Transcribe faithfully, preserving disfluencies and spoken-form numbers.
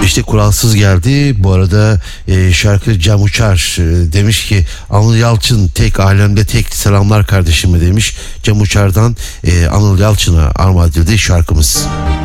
İşte kuralsız geldi. Bu arada e, şarkı Cem Uçar e, demiş ki Anıl Yalçın tek, alemde tek, selamlar kardeşime demiş. Cem Uçar'dan e, Anıl Yalçın'a armağan edildi şarkımız.